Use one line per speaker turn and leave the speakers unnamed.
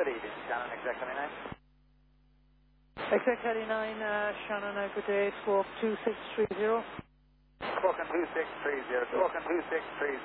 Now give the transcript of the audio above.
Good evening, Shannon, Exec 39.
Exec 39, Shannon, good day, squawk 2630.
Squawking 2630, squawking 2630.